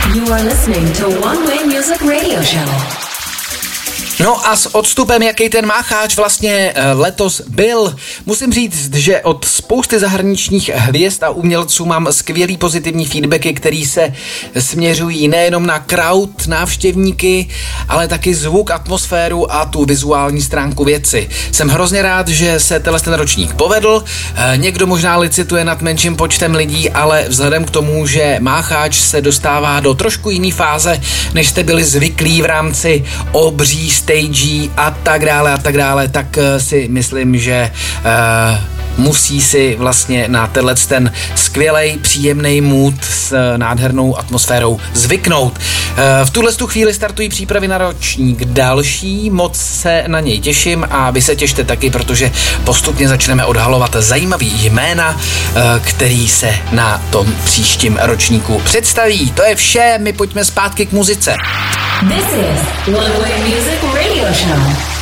You are listening to One Way Music Radio Show. No a s odstupem, jaký ten Mácháč vlastně letos byl, musím říct, že od spousty zahraničních hvězd a umělců mám skvělý pozitivní feedbacky, který se směřují nejenom na crowd, návštěvníky, ale taky zvuk, atmosféru a tu vizuální stránku věci. Jsem hrozně rád, že se ten ročník povedl, někdo možná licituje nad menším počtem lidí, ale vzhledem k tomu, že Mácháč se dostává do trošku jiný fáze, než jste byli zvyklí v rámci obří stagí a tak dále, tak si myslím, že musí si vlastně na ten skvělej, příjemný mood s nádhernou atmosférou zvyknout. V tuhle chvíli startují přípravy na ročník další, moc se na něj těším a vy se těšte taky, protože postupně začneme odhalovat zajímavý jména, který se na tom příštím ročníku představí. To je vše, my pojďme zpátky k muzice. This is One Way Music Radio Show.